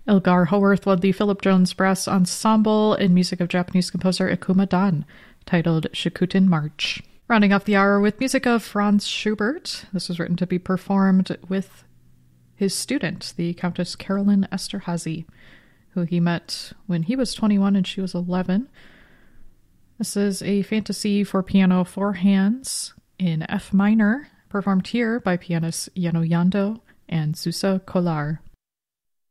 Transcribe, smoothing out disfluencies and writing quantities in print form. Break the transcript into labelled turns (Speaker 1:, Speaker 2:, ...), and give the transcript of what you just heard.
Speaker 1: Elgar Haworth led the Philip Jones Brass Ensemble in music of Japanese composer Ikuma Dan, titled Shikutin March. Rounding off the hour with music of Franz Schubert. This was written to be performed with his student, the Countess Caroline Esterhazy, who he met when he was 21 and she was 11. This is a fantasy for piano 4 hands in F minor, performed here by pianists Yano Yando and Susa Kolar.